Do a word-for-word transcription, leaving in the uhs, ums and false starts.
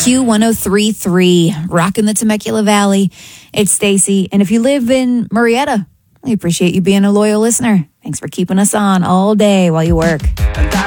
Q one oh three point three, rocking the Temecula Valley. It's Stacy. And if you live in Murrieta, we appreciate you being a loyal listener. Thanks for keeping us on all day while you work.